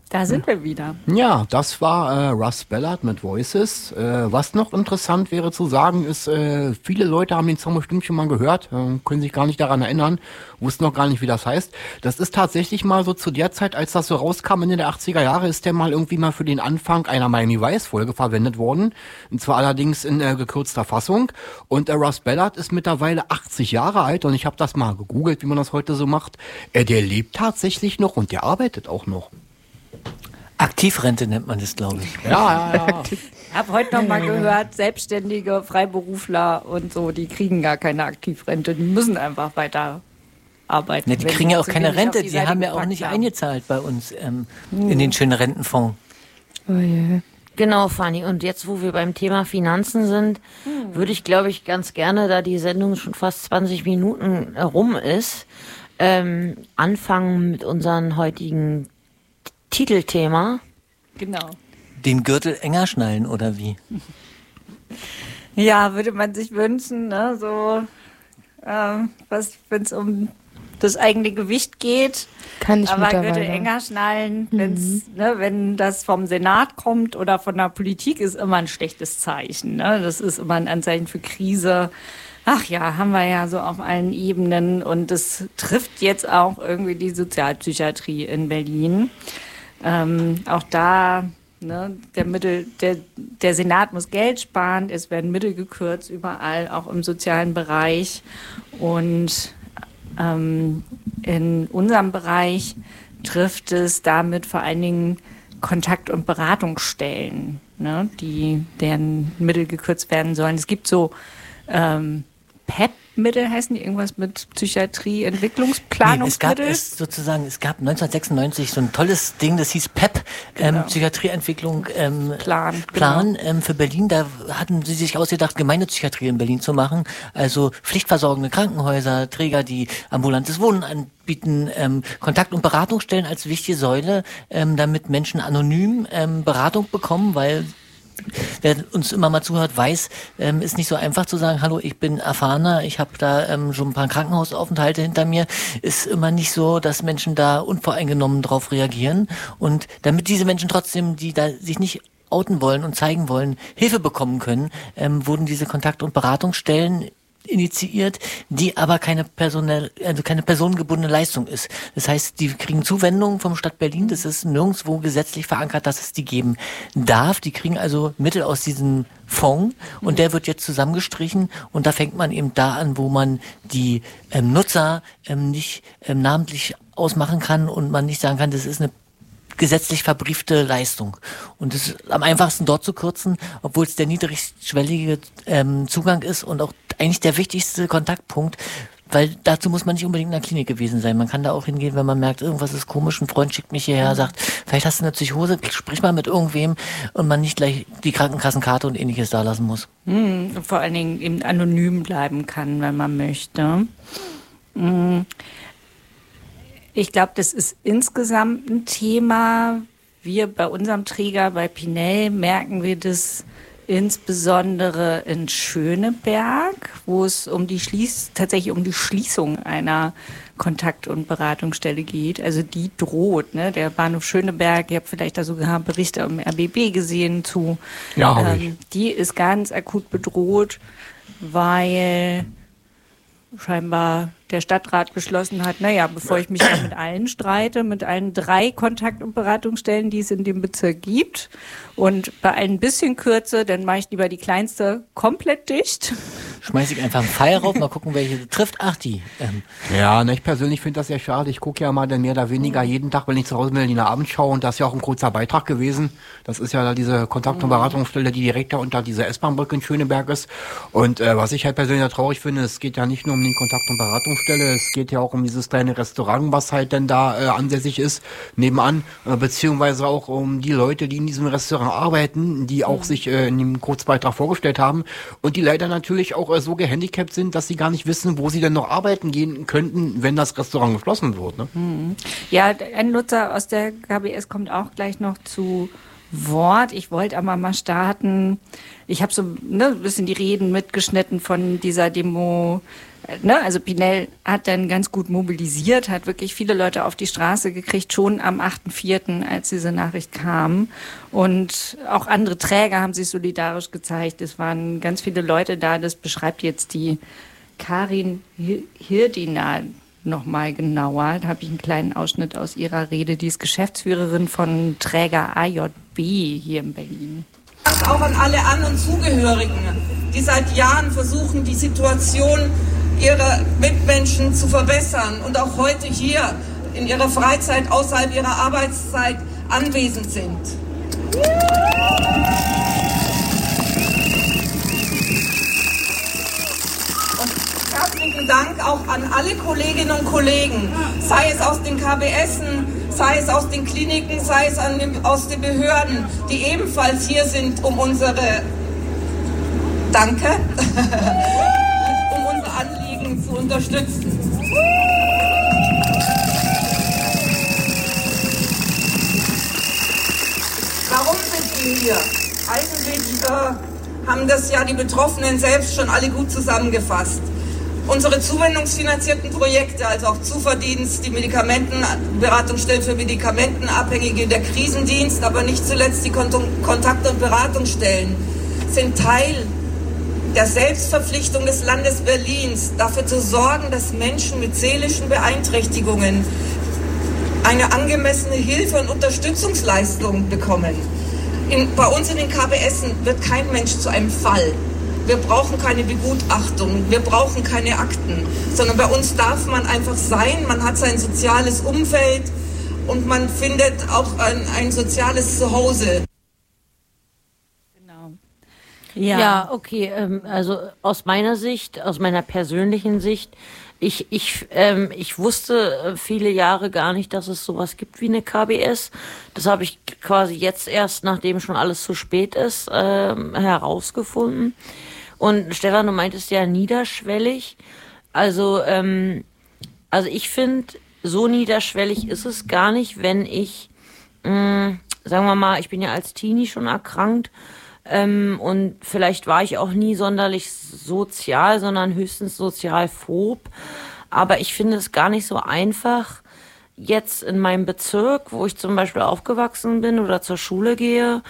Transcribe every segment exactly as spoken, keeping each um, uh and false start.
Da sind wir wieder. Ja, das war äh, Russ Ballard mit Voices. Äh, was noch interessant wäre zu sagen, ist, äh, viele Leute haben den Song bestimmt schon mal gehört, äh, können sich gar nicht daran erinnern, wussten noch gar nicht, wie das heißt. Das ist tatsächlich mal so zu der Zeit, als das so rauskam, Ende der achtziger Jahre, ist der mal irgendwie mal für den Anfang einer Miami Vice-Folge verwendet worden. Und zwar allerdings in äh, gekürzter Fassung. Und äh, Russ Ballard ist mittlerweile achtzig Jahre alt und ich habe das mal gegoogelt, wie man das heute so macht. Äh, der lebt tatsächlich noch und der arbeitet auch noch. Aktivrente nennt man das, glaube ich. Ja, ja, ja. Ich habe heute noch mal gehört, Selbstständige, Freiberufler und so, die kriegen gar keine Aktivrente. Die müssen einfach weiter arbeiten. Ja, die kriegen ja auch keine Rente. Die, die haben ja auch nicht haben. eingezahlt bei uns ähm, hm. in den schönen Rentenfonds. Oh yeah. Genau, Fanny. Und jetzt, wo wir beim Thema Finanzen sind, hm. würde ich, glaube ich, ganz gerne, da die Sendung schon fast zwanzig Minuten rum ist, ähm, anfangen mit unseren heutigen Titelthema. Genau. Den Gürtel enger schnallen, oder wie? Ja, würde man sich wünschen, ne? So, äh, was, wenn es um das eigene Gewicht geht. Kann ich aber Gürtel enger schnallen, wenn's, mhm. ne, wenn das vom Senat kommt oder von der Politik, ist immer ein schlechtes Zeichen. Ne? Das ist immer ein Anzeichen für Krise. Ach ja, haben wir ja so auf allen Ebenen. Und das trifft jetzt auch irgendwie die Sozialpsychiatrie in Berlin. Ähm, auch da, ne, der Mittel, der, der Senat muss Geld sparen, es werden Mittel gekürzt, überall, auch im sozialen Bereich. Und ähm, in unserem Bereich trifft es damit vor allen Dingen Kontakt- und Beratungsstellen, ne, die, deren Mittel gekürzt werden sollen. Es gibt so ähm, P E P-Mittel, heißen die irgendwas mit Psychiatrie, Entwicklungsplanungsmittel? Nee, es gab es sozusagen, es gab neunzehnhundertsechsundneunzig so ein tolles Ding, das hieß P E P, genau. ähm, Psychiatrieentwicklung ähm, Plan, Plan genau. ähm, für Berlin. Da hatten sie sich ausgedacht, Gemeindepsychiatrie in Berlin zu machen, also pflichtversorgende Krankenhäuser, Träger, die ambulantes Wohnen anbieten, ähm, Kontakt- und Beratungsstellen als wichtige Säule, ähm, damit Menschen anonym ähm, Beratung bekommen, weil wer uns immer mal zuhört, weiß, ähm, ist nicht so einfach zu sagen, hallo, ich bin erfahrener, ich habe da ähm, schon ein paar Krankenhausaufenthalte hinter mir. Ist immer nicht so, dass Menschen da unvoreingenommen drauf reagieren. Und damit diese Menschen trotzdem, die da sich nicht outen wollen und zeigen wollen, Hilfe bekommen können, ähm, wurden diese Kontakt- und Beratungsstellen initiiert, die aber keine personell, also keine personengebundene Leistung ist. Das heißt, die kriegen Zuwendungen vom Stadt Berlin, das ist nirgendwo gesetzlich verankert, dass es die geben darf. Die kriegen also Mittel aus diesem Fonds und der wird jetzt zusammengestrichen und da fängt man eben da an, wo man die ähm, Nutzer ähm, nicht ähm, namentlich ausmachen kann und man nicht sagen kann, das ist eine gesetzlich verbriefte Leistung. Und es ist am einfachsten dort zu kürzen, obwohl es der niedrigschwellige ähm, Zugang ist und auch eigentlich der wichtigste Kontaktpunkt, weil dazu muss man nicht unbedingt in der Klinik gewesen sein. Man kann da auch hingehen, wenn man merkt, irgendwas ist komisch, ein Freund schickt mich hierher, sagt, vielleicht hast du eine Psychose, sprich mal mit irgendwem und man nicht gleich die Krankenkassenkarte und ähnliches da lassen muss. Hm, und vor allen Dingen eben anonym bleiben kann, wenn man möchte. Hm. Ich glaube, das ist insgesamt ein Thema. Wir bei unserem Träger, bei Pinel, merken wir das insbesondere in Schöneberg, wo es um die Schließ tatsächlich um die Schließung einer Kontakt- und Beratungsstelle geht. Also die droht, ne? Der Bahnhof Schöneberg, ihr habt vielleicht da sogar Berichte im R B B gesehen zu. Ja, ähm, die ist ganz akut bedroht, weil scheinbar der Stadtrat beschlossen hat, naja, bevor ich mich da mit allen streite, mit allen drei Kontakt- und Beratungsstellen, die es in dem Bezirk gibt, und bei allen ein bisschen kürze, dann mache ich lieber die kleinste komplett dicht. Schmeiß ich einfach einen Pfeil rauf, mal gucken, welche trifft. Ach, die. Ähm. Ja, ne, ich persönlich finde das ja schade. Ich gucke ja mal dann mehr oder weniger jeden Tag, wenn ich zu Hause bin, in der Abendschau, und das ist ja auch ein kurzer Beitrag gewesen. Das ist ja da diese Kontakt- und Beratungsstelle, die direkt da unter dieser S-Bahn-Brücke in Schöneberg ist. Und äh, was ich halt persönlich ja traurig finde, es geht ja nicht nur um die Kontakt- und Beratungsstelle, es geht ja auch um dieses kleine Restaurant, was halt dann da äh, ansässig ist, nebenan, äh, beziehungsweise auch um die Leute, die in diesem Restaurant arbeiten, die auch mhm. sich äh, in dem Kurzbeitrag vorgestellt haben und die leider natürlich auch äh, so gehandicapt sind, dass sie gar nicht wissen, wo sie denn noch arbeiten gehen könnten, wenn das Restaurant geschlossen wird. Ne? Mhm. Ja, ein Nutzer aus der K B S kommt auch gleich noch zu Wort. Ich wollte aber mal starten. Ich habe so ne, ein bisschen die Reden mitgeschnitten von dieser Demo. Ne, also Pinel hat dann ganz gut mobilisiert, hat wirklich viele Leute auf die Straße gekriegt, schon am achten vierten, als diese Nachricht kam. Und auch andere Träger haben sich solidarisch gezeigt. Es waren ganz viele Leute da. Das beschreibt jetzt die Karin Hirdina noch mal genauer. Da habe ich einen kleinen Ausschnitt aus ihrer Rede. Die ist Geschäftsführerin von Träger A J B hier in Berlin. Auch an alle anderen Zugehörigen, die seit Jahren versuchen, die Situation ihrer Mitmenschen zu verbessern und auch heute hier in ihrer Freizeit außerhalb ihrer Arbeitszeit anwesend sind. Herzlichen Dank auch an alle Kolleginnen und Kollegen, sei es aus den K B Essen, sei es aus den Kliniken, sei es an den, aus den Behörden, die ebenfalls hier sind, um unsere Danke, um unser Anliegen zu unterstützen. Warum sind wir hier? Eigentlich äh, haben das ja die Betroffenen selbst schon alle gut zusammengefasst. Unsere zuwendungsfinanzierten Projekte, also auch Zuverdienst, die Medikamentenberatungsstellen für Medikamentenabhängige, der Krisendienst, aber nicht zuletzt die Kontakt- und Beratungsstellen, sind Teil der Selbstverpflichtung des Landes Berlins, dafür zu sorgen, dass Menschen mit seelischen Beeinträchtigungen eine angemessene Hilfe- und Unterstützungsleistung bekommen. In, bei uns in den K B Essen wird kein Mensch zu einem Fall. Wir brauchen keine Begutachtung, wir brauchen keine Akten, sondern bei uns darf man einfach sein, man hat sein soziales Umfeld und man findet auch ein, ein soziales Zuhause. Genau. Ja, ja okay, ähm, also aus meiner Sicht, aus meiner persönlichen Sicht, ich, ich, ähm, ich wusste viele Jahre gar nicht, dass es sowas gibt wie eine K B S. Das habe ich quasi jetzt erst, nachdem schon alles zu spät ist, ähm, herausgefunden. Und Stefan, du meintest ja niederschwellig. Also, ähm, also ich finde, so niederschwellig ist es gar nicht, wenn ich, mh, sagen wir mal, ich bin ja als Teenie schon erkrankt ähm, und vielleicht war ich auch nie sonderlich sozial, sondern höchstens sozialphob. Aber ich finde es gar nicht so einfach, jetzt in meinem Bezirk, wo ich zum Beispiel aufgewachsen bin oder zur Schule gehe,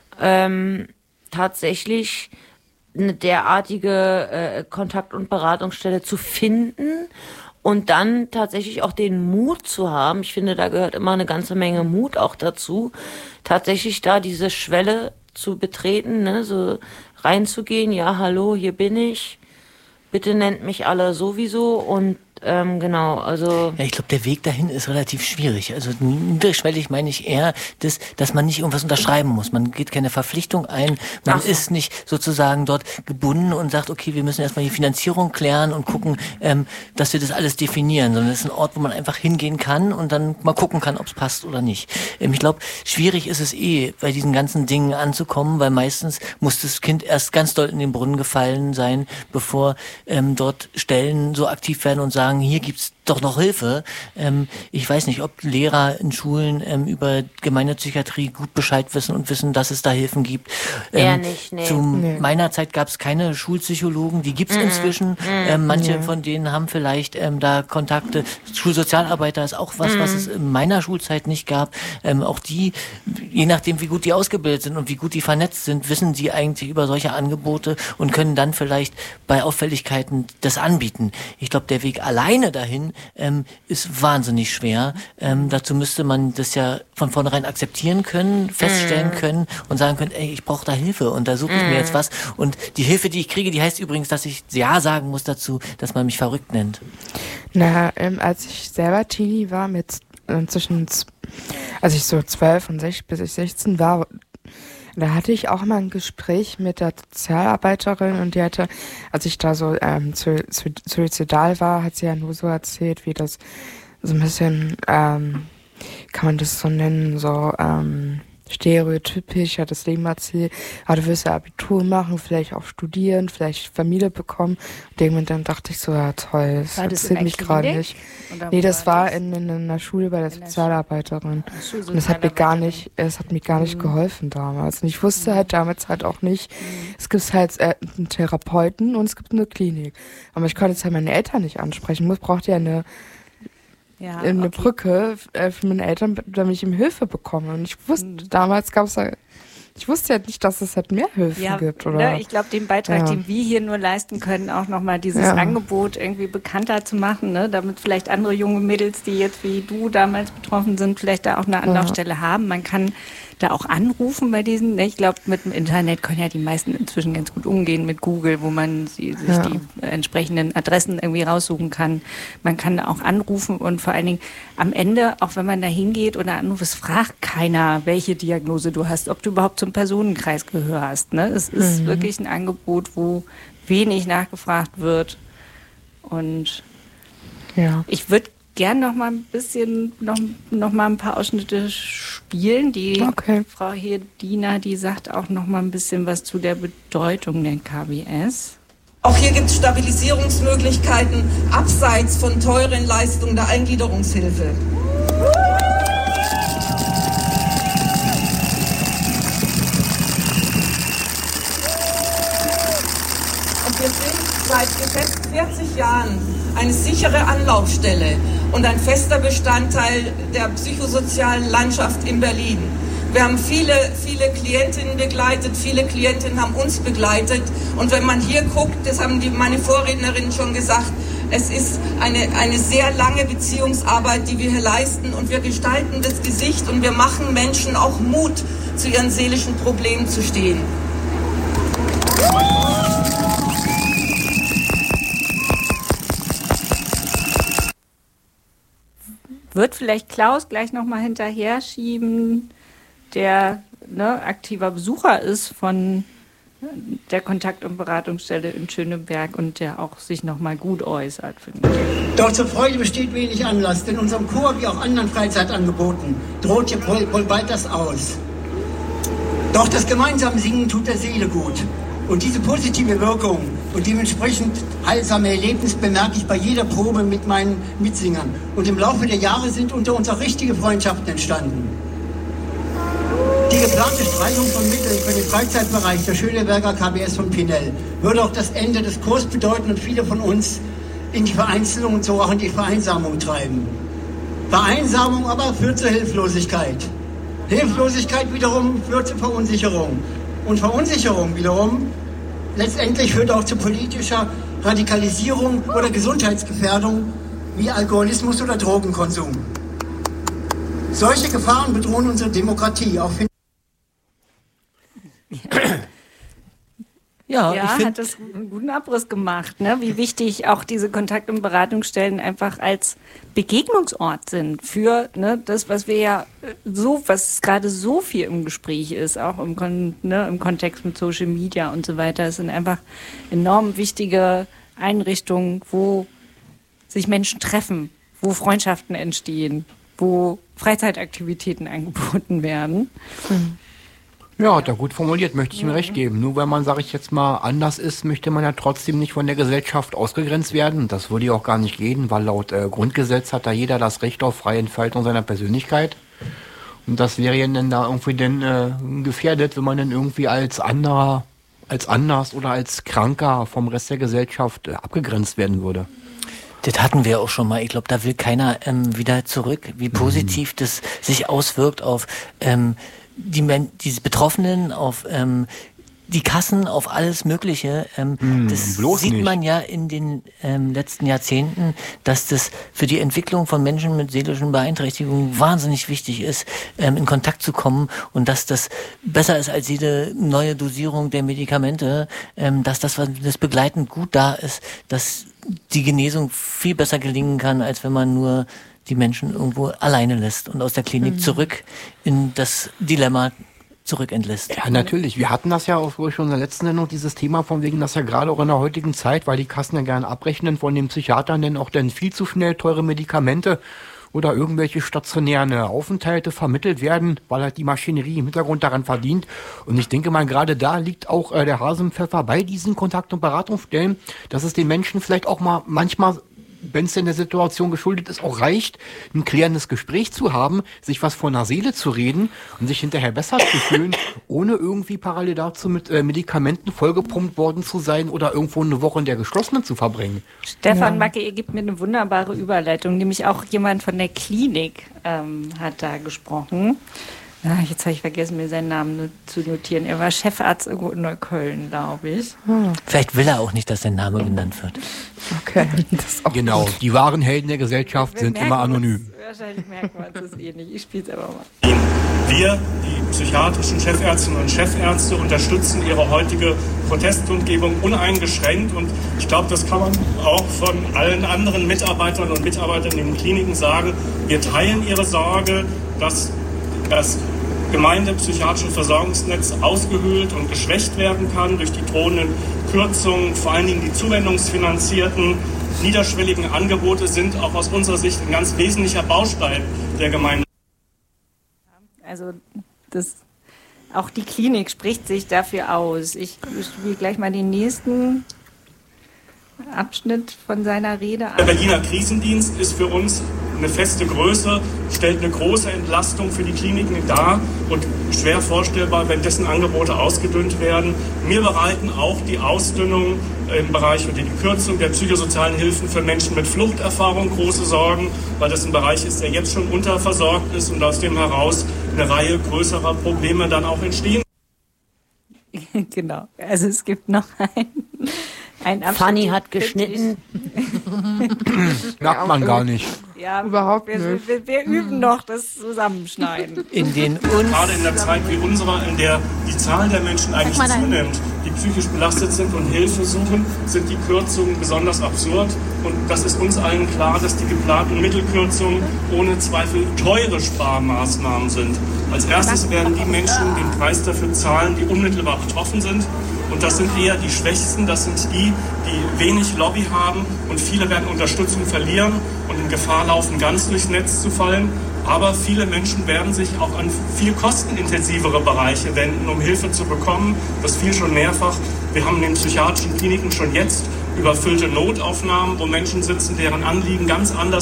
ähm, tatsächlich eine derartige äh, Kontakt- und Beratungsstelle zu finden und dann tatsächlich auch den Mut zu haben. Ich finde, da gehört immer eine ganze Menge Mut auch dazu, tatsächlich da diese Schwelle zu betreten, ne, so reinzugehen, ja, hallo, hier bin ich, bitte nennt mich alle sowieso und Ähm, genau, also... Ja, ich glaube, der Weg dahin ist relativ schwierig. Also niederschwellig meine ich eher, das, dass man nicht irgendwas unterschreiben muss. Man geht keine Verpflichtung ein. Man so. ist nicht sozusagen dort gebunden und sagt, okay, wir müssen erstmal die Finanzierung klären und gucken, ähm, dass wir das alles definieren. Sondern es ist ein Ort, wo man einfach hingehen kann und dann mal gucken kann, ob es passt oder nicht. Ähm, ich glaube, schwierig ist es eh, bei diesen ganzen Dingen anzukommen, weil meistens muss das Kind erst ganz doll in den Brunnen gefallen sein, bevor ähm, dort Stellen so aktiv werden und sagen, hier gibt's doch noch Hilfe. Ähm, ich weiß nicht, ob Lehrer in Schulen ähm, über Gemeinpsychiatrie gut Bescheid wissen und wissen, dass es da Hilfen gibt. Ähm, Eher nicht, nee. Zu nee. meiner Zeit gab's keine Schulpsychologen, die gibt's mm, inzwischen. Mm, ähm, manche mm. von denen haben vielleicht ähm, da Kontakte. Schulsozialarbeiter ist auch was, mm. was es in meiner Schulzeit nicht gab. Ähm, auch die, je nachdem, wie gut die ausgebildet sind und wie gut die vernetzt sind, wissen sie eigentlich über solche Angebote und können dann vielleicht bei Auffälligkeiten das anbieten. Ich glaube, der Weg alleine dahin ähm, ist wahnsinnig schwer. Ähm, dazu müsste man das ja von vornherein akzeptieren können, feststellen mm. können und sagen können, ey, ich brauche da Hilfe und da suche ich mm. mir jetzt was. Und die Hilfe, die ich kriege, die heißt übrigens, dass ich Ja sagen muss dazu, dass man mich verrückt nennt. Na, ähm, als ich selber Teenie war, mit äh, zwischen, als ich so zwölf und sechzehn bis ich sechzehn war, da hatte ich auch mal ein Gespräch mit der Sozialarbeiterin und die hatte, als ich da so ähm, suizidal war, hat sie ja nur so erzählt, wie das so ein bisschen, ähm, kann man das so nennen, so ähm, stereotypisch, hat das Leben erzählt, ah, du wirst ja Abitur machen, vielleicht auch studieren, vielleicht Familie bekommen. Und dann dachte ich so, ja toll, das interessiert mich gerade nicht. Nee, das war in, in einer Schule bei der Sozialarbeiterin. Und das hat mir gar nicht, es hat mir gar nicht mhm. geholfen damals. Und ich wusste halt damals halt auch nicht, mhm. es gibt halt äh, einen Therapeuten und es gibt eine Klinik. Aber ich konnte jetzt halt meine Eltern nicht ansprechen. Ich brauchte ja eine Ja, eine okay. Brücke äh, für meine Eltern, damit ich ihm Hilfe bekomme. Und ich wusste, mhm. damals gab es ja, ich wusste ja nicht, dass es halt mehr Hilfen ja, gibt. Oder? Ne, ich glaube, den Beitrag, ja. den wir hier nur leisten können, auch nochmal dieses ja. Angebot irgendwie bekannter zu machen, ne, damit vielleicht andere junge Mädels, die jetzt wie du damals betroffen sind, vielleicht da auch eine Anlaufstelle ja. haben. Man kann da auch anrufen bei diesen, ne, ich glaube, mit dem Internet können ja die meisten inzwischen ganz gut umgehen mit Google, wo man sie, sich ja. die entsprechenden Adressen irgendwie raussuchen kann. Man kann da auch anrufen und vor allen Dingen am Ende, auch wenn man da hingeht oder anruft, es fragt keiner, welche Diagnose du hast, ob du überhaupt zum Personenkreis gehörst. Ne? Es ist mhm. wirklich ein Angebot, wo wenig nachgefragt wird. Und ja. ich würde gern noch mal ein bisschen, noch, noch mal ein paar Ausschnitte spielen. Die okay. Frau Hedina, die sagt auch noch mal ein bisschen was zu der Bedeutung der K B S. Auch hier gibt es Stabilisierungsmöglichkeiten abseits von teuren Leistungen der Eingliederungshilfe. Und wir sind seit geschätzt vierzig Jahren eine sichere Anlaufstelle und ein fester Bestandteil der psychosozialen Landschaft in Berlin. Wir haben viele, viele Klientinnen begleitet, viele Klientinnen haben uns begleitet. Und wenn man hier guckt, das haben die, meine Vorrednerinnen schon gesagt, es ist eine, eine sehr lange Beziehungsarbeit, die wir hier leisten. Und wir gestalten das Gesicht und wir machen Menschen auch Mut, zu ihren seelischen Problemen zu stehen. Wird vielleicht Klaus gleich nochmal hinterher schieben, der ne, aktiver Besucher ist von der Kontakt- und Beratungsstelle in Schöneberg und der auch sich nochmal gut äußert, finde ich. Doch zur Freude besteht wenig Anlass, denn unserem Chor wie auch anderen Freizeitangeboten droht hier wohl bald das Aus. Doch das gemeinsame Singen tut der Seele gut. Und diese positive Wirkung und dementsprechend heilsame Erlebnis bemerke ich bei jeder Probe mit meinen Mitsingern. Und im Laufe der Jahre sind unter uns auch richtige Freundschaften entstanden. Die geplante Streichung von Mitteln für den Freizeitbereich der Schöneberger K B S von Pinel würde auch das Ende des Chors bedeuten und viele von uns in die Vereinzelung und so auch in die Vereinsamung treiben. Vereinsamung aber führt zur Hilflosigkeit. Hilflosigkeit wiederum führt zur Verunsicherung. Und Verunsicherung wiederum letztendlich führt auch zu politischer Radikalisierung oder Gesundheitsgefährdung wie Alkoholismus oder Drogenkonsum. Solche Gefahren bedrohen unsere Demokratie. Auch Ja, ja, ich find, hat das einen guten Abriss gemacht, ne? Wie wichtig auch diese Kontakt- und Beratungsstellen einfach als Begegnungsort sind für ne, das, was wir ja so, was gerade so viel im Gespräch ist, auch im, Kon- ne, im Kontext mit Social Media und so weiter. Es sind einfach enorm wichtige Einrichtungen, wo sich Menschen treffen, wo Freundschaften entstehen, wo Freizeitaktivitäten angeboten werden. Mhm. Ja, hat er gut formuliert, möchte ich ihm recht geben. Nur wenn man, sage ich jetzt mal, anders ist, möchte man ja trotzdem nicht von der Gesellschaft ausgegrenzt werden. Das würde ja auch gar nicht gehen, weil laut äh, Grundgesetz hat da jeder das Recht auf freie Entfaltung seiner Persönlichkeit. Und das wäre ja dann da irgendwie dann äh, gefährdet, wenn man dann irgendwie als anderer, als anders oder als Kranker vom Rest der Gesellschaft äh, abgegrenzt werden würde. Das hatten wir auch schon mal. Ich glaube, da will keiner ähm, wieder zurück, wie positiv mhm. das sich auswirkt auf ähm, die, die Betroffenen, auf ähm, die Kassen, auf alles Mögliche. Ähm, mm, das sieht nicht. Man ja in den ähm, letzten Jahrzehnten, dass das für die Entwicklung von Menschen mit seelischen Beeinträchtigungen wahnsinnig wichtig ist, ähm, in Kontakt zu kommen und dass das besser ist als jede neue Dosierung der Medikamente, ähm, dass das, was das begleitend gut da ist, dass die Genesung viel besser gelingen kann, als wenn man nur die Menschen irgendwo alleine lässt und aus der Klinik mhm. zurück in das Dilemma zurück entlässt. Ja, natürlich. Wir hatten das ja auch schon in der letzten Sendung, dieses Thema von wegen, dass ja gerade auch in der heutigen Zeit, weil die Kassen ja gerne abrechnen von den Psychiatern, denn auch dann viel zu schnell teure Medikamente oder irgendwelche stationären Aufenthalte vermittelt werden, weil halt die Maschinerie im Hintergrund daran verdient. Und ich denke mal, gerade da liegt auch äh, der Hasenpfeffer bei diesen Kontakt- und Beratungsstellen, dass es den Menschen vielleicht auch mal manchmal, wenn es denn der Situation geschuldet ist, auch reicht, ein klärendes Gespräch zu haben, sich was von der Seele zu reden und sich hinterher besser zu fühlen, ohne irgendwie parallel dazu mit äh, Medikamenten vollgepumpt worden zu sein oder irgendwo eine Woche in der Geschlossenen zu verbringen. Stefan ja. Macke, ihr gebt mir eine wunderbare Überleitung, nämlich auch jemand von der Klinik ähm, hat da gesprochen. Ah, jetzt habe ich vergessen, mir seinen Namen zu notieren. Er war Chefarzt irgendwo in Neukölln, glaube ich. Hm. Vielleicht will er auch nicht, dass sein Name genannt wird. Okay. Das ist auch genau, gut. Die wahren Helden der Gesellschaft Wir sind merken immer anonym. Das, wahrscheinlich merken wir es eh nicht. Ich spiele es aber mal. Wir, die psychiatrischen Chefärztinnen und Chefärzte, unterstützen ihre heutige Protestkundgebung uneingeschränkt. Und ich glaube, das kann man auch von allen anderen Mitarbeitern und Mitarbeitern in den Kliniken sagen. Wir teilen ihre Sorge, dass das gemeindepsychiatrische Versorgungsnetz ausgehöhlt und geschwächt werden kann durch die drohenden Kürzungen. Vor allen Dingen die zuwendungsfinanzierten, niederschwelligen Angebote sind auch aus unserer Sicht ein ganz wesentlicher Baustein der Gemeinde. Also das, auch die Klinik spricht sich dafür aus. Ich spiele gleich mal den nächsten Abschnitt von seiner Rede an. Der Berliner Krisendienst ist für uns eine feste Größe, stellt eine große Entlastung für die Kliniken dar und schwer vorstellbar, wenn dessen Angebote ausgedünnt werden. Mir bereiten auch die Ausdünnung im Bereich oder die Kürzung der psychosozialen Hilfen für Menschen mit Fluchterfahrung große Sorgen, weil das ein Bereich ist, der jetzt schon unterversorgt ist und aus dem heraus eine Reihe größerer Probleme dann auch entstehen. Genau, also es gibt noch ein Ein Fanny hat geschnitten. Merkt man gar nicht. Ja, überhaupt wir, nicht. Wir, wir üben noch das Zusammenschneiden. In den Gerade in der Zeit wie unserer, in der die Zahl der Menschen eigentlich zunimmt, die psychisch belastet sind und Hilfe suchen, sind die Kürzungen besonders absurd. Und das ist uns allen klar, dass die geplanten Mittelkürzungen ohne Zweifel teure Sparmaßnahmen sind. Als erstes werden die Menschen den Preis dafür zahlen, die unmittelbar betroffen sind. Und das sind eher die Schwächsten, das sind die, die wenig Lobby haben und viele werden Unterstützung verlieren und in Gefahr laufen, ganz durchs Netz zu fallen. Aber viele Menschen werden sich auch an viel kostenintensivere Bereiche wenden, um Hilfe zu bekommen. Das fiel schon mehrfach. Wir haben in den psychiatrischen Kliniken schon jetzt überfüllte Notaufnahmen, wo Menschen sitzen, deren Anliegen ganz anders